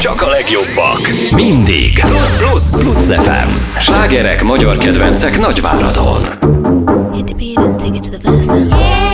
csak a legjobbak. Mindig. Plusz FM. Slágerek, magyar kedvencek Nagyváradon. Hit the beat and take it to the verse now.